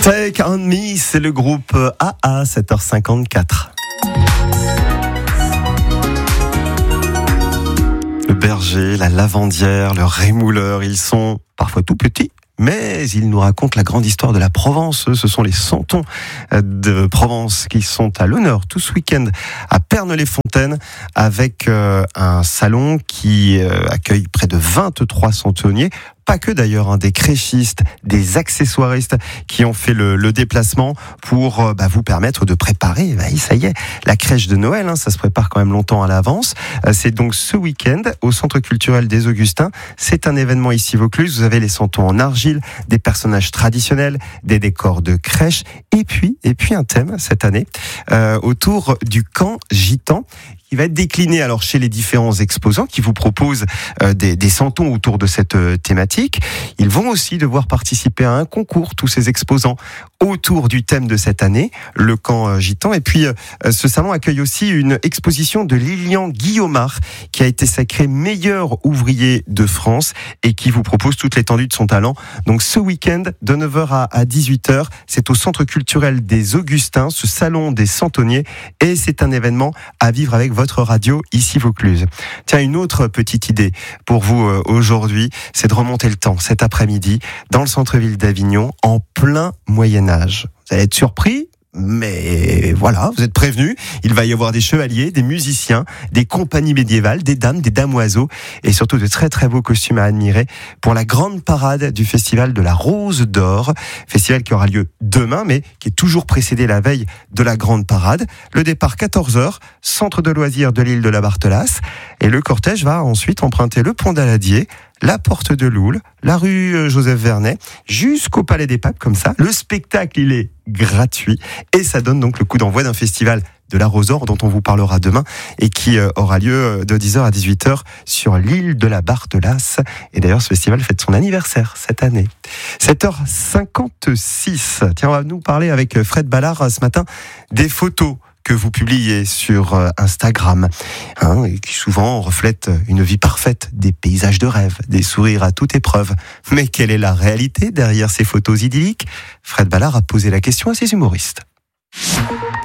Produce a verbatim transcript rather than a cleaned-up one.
Take on Me, c'est le groupe A A, sept heures cinquante-quatre. Le berger, la lavandière, le rémouleur, ils sont parfois tout petits, mais ils nous racontent la grande histoire de la Provence. Ce sont les santons de Provence qui sont à l'honneur tout ce week-end à Pernes-les-Fontaines avec euh, un salon qui euh, accueille près de vingt-trois santonniers. Pas que d'ailleurs, hein, des créchistes, des accessoiristes qui ont fait le, le déplacement pour euh, bah, vous permettre de préparer, bah, ça y est, la crèche de Noël, hein, ça se prépare quand même longtemps à l'avance. Euh, c'est donc ce week-end au Centre culturel des Augustins. C'est un événement ici Vaucluse. Vous avez les santons en argile, des personnages traditionnels, des décors de crèche, et puis, et puis un thème cette année euh, autour du camp gitan, qui va être décliné alors chez les différents exposants qui vous proposent euh, des, des santons autour de cette euh, thématique. Ils vont aussi devoir participer à un concours, tous ces exposants, autour du thème de cette année, le camp euh, gitan. Et puis, euh, ce salon accueille aussi une exposition de Lilian Guillaumard, qui a été sacré meilleur ouvrier de France et qui vous propose toute l'étendue de son talent. Donc, ce week-end, de neuf heures à dix-huit heures, c'est au Centre culturel des Augustins, ce salon des santonniers, et c'est un événement à vivre avec votre radio ici Vaucluse. Tiens, une autre petite idée pour vous euh, aujourd'hui, c'est de remonter le temps cet après-midi dans le centre-ville d'Avignon en plein Moyen-Âge. Vous allez être surpris, mais voilà, vous êtes prévenus. Il va y avoir des chevaliers, des musiciens, des compagnies médiévales, des dames, des damoiseaux et surtout de très très beaux costumes à admirer pour la grande parade du festival de la Rose d'Or. Festival qui aura lieu demain, mais qui est toujours précédé la veille de la grande parade. Le départ quatorze heures, centre de loisirs de l'île de la Barthelasse. Et le cortège va ensuite emprunter le pont d'Aladier, la porte de Loul, la rue Joseph Vernet, jusqu'au Palais des Papes, comme ça. Le spectacle, il est gratuit et ça donne donc le coup d'envoi d'un festival de la Rose d'Or dont on vous parlera demain et qui aura lieu de dix heures à dix-huit heures sur l'île de la Barthelasse. Et d'ailleurs, ce festival fête son anniversaire cette année. sept heures cinquante-six. Tiens, on va nous parler avec Fred Ballard ce matin des photos que vous publiez sur Instagram, hein, et qui souvent reflètent une vie parfaite, des paysages de rêve, des sourires à toute épreuve. Mais quelle est la réalité derrière ces photos idylliques ? Fred Ballard a posé la question à ses humoristes.